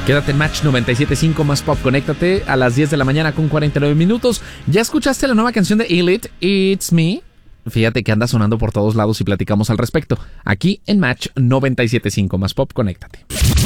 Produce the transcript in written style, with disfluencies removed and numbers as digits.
Quédate en Match 97.5 más Pop. Conéctate a las 10 de la mañana con 49 minutos. ¿Ya escuchaste la nueva canción de Elite, It's Me? Fíjate que anda sonando por todos lados y platicamos al respecto. Aquí en Match 97.5 más Pop. Conéctate.